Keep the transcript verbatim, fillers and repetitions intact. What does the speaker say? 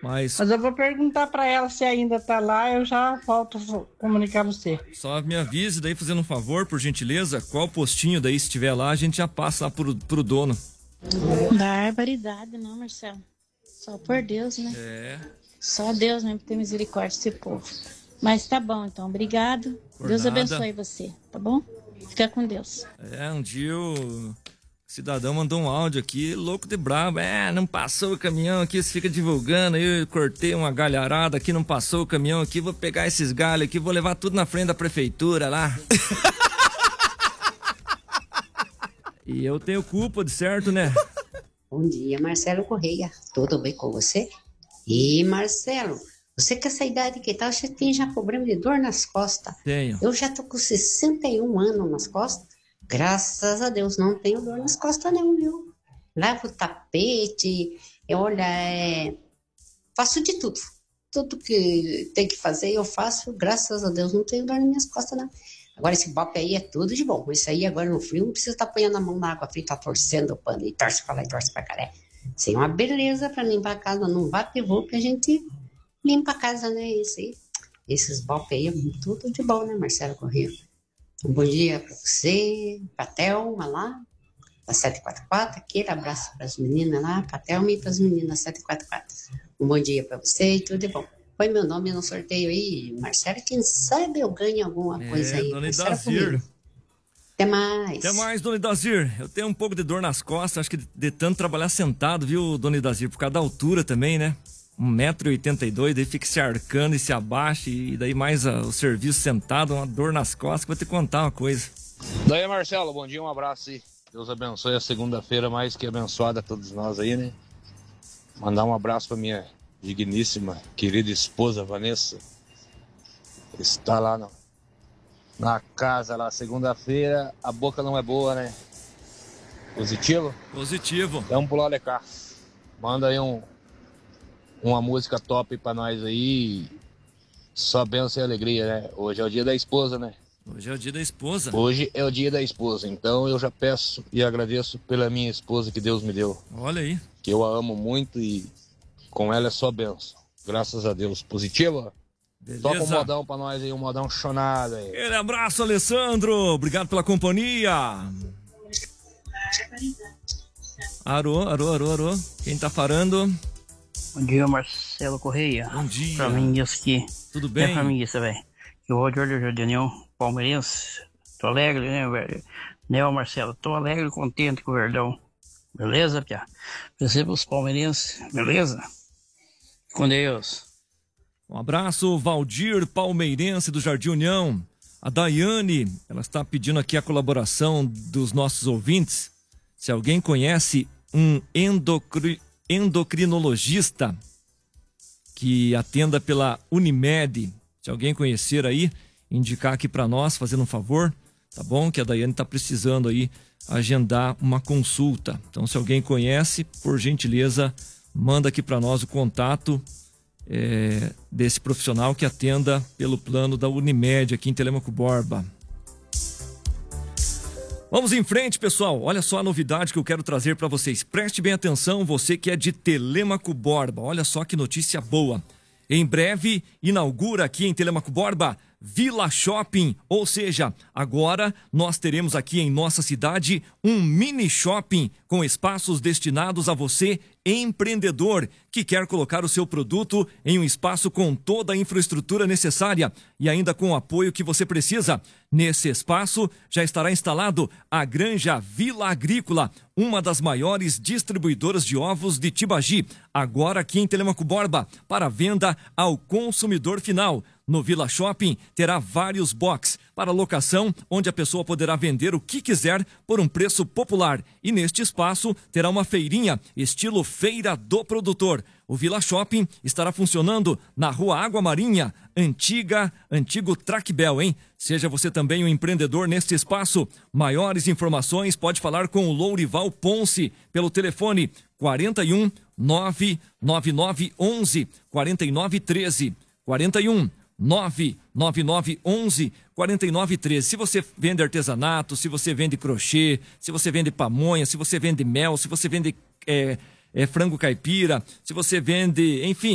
Mas Mas eu vou perguntar para ela se ainda tá lá, eu já volto a comunicar você. só me avise daí, fazendo um favor, por gentileza, qual postinho daí, se tiver lá, a gente já passa lá pro, pro dono. Barbaridade, não, Marcelo. Só por Deus, né? É. Só Deus mesmo ter misericórdia desse povo. Mas tá bom, então. Obrigado. Por Deus nada. abençoe você, tá bom? Fica com Deus. É, um dia o cidadão mandou um áudio aqui, louco de brabo. É, não passou o caminhão aqui, você fica divulgando. Eu cortei uma galharada aqui, não passou o caminhão aqui. Vou pegar esses galhos aqui, vou levar tudo na frente da prefeitura lá. E eu tenho culpa, de certo, né? Bom dia, Marcelo Correia. Tudo bem com você? E Marcelo, você com essa idade que tal, você tem já problema de dor nas costas? Tenho. Eu já tô com sessenta e um anos nas costas. Graças a Deus não tenho dor nas costas não, viu? Lavo o tapete, eu, olha, é... faço de tudo. Tudo que tem que fazer eu faço, graças a Deus não tenho dor nas minhas costas não. Agora esse bope aí é tudo de bom. Isso aí agora no frio não precisa estar apanhando a mão na água fria, tá torcendo o pano e torce pra lá e torce pra cá, né? Isso aí é uma beleza pra limpar a casa, não vá que vou que a gente limpa a casa, né? Isso aí. Esses bope aí é tudo de bom, né, Marcelo Corrêa? Um bom dia pra você, pra Thelma lá, da sete quatro quatro, aquele abraço pras meninas lá, pra Thelma e pras meninas sete quatro quatro. Um bom dia pra você e tudo de bom. Põe meu nome no sorteio aí, Marcelo, quem sabe eu ganho alguma coisa É, aí. dona Marcelo Idazir. Corrêa. Até mais. Até mais, dona Idazir. Eu tenho um pouco de dor nas costas, acho que de, de tanto trabalhar sentado, viu, dona Idazir? Por causa da altura também, né? um metro e oitenta e dois, daí fica se arcando e se abaixa, e daí mais a, o serviço sentado, uma dor nas costas, que vou te contar uma coisa. Daí, Marcelo, bom dia, um abraço aí. Deus abençoe a segunda-feira mais que abençoada a todos nós aí, né? Mandar um abraço pra minha digníssima, querida esposa Vanessa. Está lá no, na casa lá, segunda-feira, a boca não é boa, né? Positivo? Positivo. Vamos pular de cá. Manda aí um, uma música top pra nós aí. Só bênção e alegria, né? Hoje é o dia da esposa, né? Hoje é o dia da esposa. Hoje é o dia da esposa, então eu já peço e agradeço pela minha esposa que Deus me deu. Olha aí. Que eu a amo muito e com ela é só bênção. Graças a Deus. Positivo? Beleza. Toca um modão pra nós aí, um modão chonado aí. Aquele abraço, Alessandro. Obrigado pela companhia. Arô, arô, arô, arô. Quem tá falando? Bom dia, Marcelo Correia. Bom dia. Pra mim, isso aqui. Tudo bem? É pra mim isso, velho. Eu vou de olho de União Palmeirense. Tô alegre, né, velho? Né, Marcelo? Tô alegre e contente com o Verdão. Beleza, Pia? Receba os palmeirenses, beleza? Com Deus. Um abraço, Valdir Palmeirense do Jardim União. A Daiane, ela está pedindo aqui a colaboração dos nossos ouvintes. Se alguém conhece um endocri... endocrinologista que atenda pela Unimed, se alguém conhecer aí, indicar aqui para nós, fazendo um favor, tá bom? Que a Daiane está precisando aí agendar uma consulta. Então, se alguém conhece, por gentileza, manda aqui para nós o contato é, desse profissional que atenda pelo plano da Unimed aqui em Telêmaco Borba. Vamos em frente, pessoal. Olha só a novidade que eu quero trazer para vocês. Preste bem atenção, você que é de Telêmaco Borba. Olha só que notícia boa. Em breve, inaugura aqui em Telêmaco Borba Vila Shopping, ou seja, agora nós teremos aqui em nossa cidade um mini shopping com espaços destinados a você, empreendedor, que quer colocar o seu produto em um espaço com toda a infraestrutura necessária e ainda com o apoio que você precisa. Nesse espaço já estará instalado a Granja Vila Agrícola, uma das maiores distribuidoras de ovos de Tibagi, agora aqui em Telêmaco Borba, para venda ao consumidor final. No Vila Shopping terá vários box para locação, onde a pessoa poderá vender o que quiser por um preço popular. E neste espaço terá uma feirinha, estilo Feira do Produtor. O Vila Shopping estará funcionando na Rua Água Marinha, antiga, antigo Traquebel, hein? Seja você também um empreendedor neste espaço. Maiores informações pode falar com o Lourival Ponce pelo telefone quarenta e um, nove nove nove, onze, quarenta e nove, treze. quarenta e um, nove nove nove, onze, quarenta e nove, treze. Se você vende artesanato, se você vende crochê, se você vende pamonha, se você vende mel, se você vende é, é, frango caipira, se você vende, enfim,